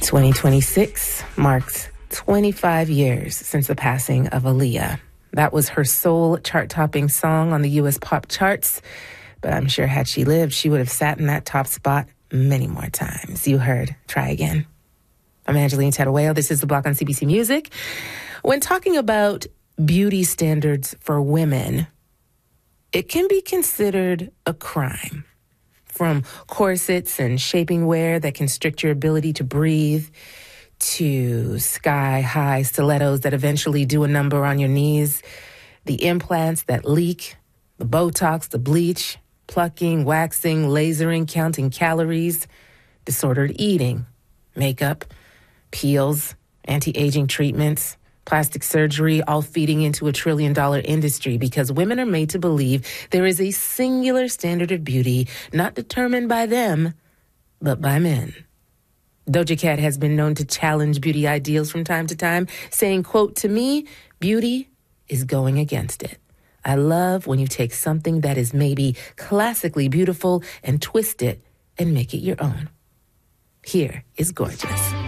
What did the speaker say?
2026 marks 25 years since the passing of Aaliyah. That was her sole chart-topping song on the U.S. pop charts, but I'm sure had she lived, she would have sat in that top spot many more times. You heard Try Again. I'm Angeline Tadaweo. This is The Block on CBC Music. When talking about beauty standards for women, it can be considered a crime. From corsets and shaping wear that constrict your ability to breathe, to sky-high stilettos that eventually do a number on your knees, the implants that leak, the Botox, the bleach, plucking, waxing, lasering, counting calories, disordered eating, makeup, peels, anti-aging treatments, plastic surgery, all feeding into $1 trillion industry because women are made to believe there is a singular standard of beauty not determined by them, but by men. Doja Cat has been known to challenge beauty ideals from time to time, saying, quote, "To me, beauty is going against it. I love when you take something that is maybe classically beautiful and twist it and make it your own." Here is Gorgeous.